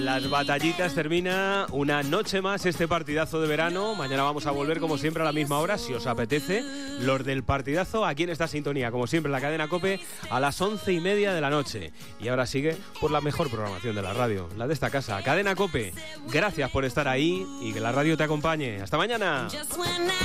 Las batallitas, termina una noche más este partidazo de verano. Mañana vamos a volver como siempre a la misma hora, si os apetece. Los del partidazo aquí en esta sintonía, como siempre en la cadena COPE, a las 11:30 de la noche. Y ahora sigue por la mejor programación de la radio, la de esta casa, Cadena COPE. Gracias por estar ahí y que la radio te acompañe. ¡Hasta mañana!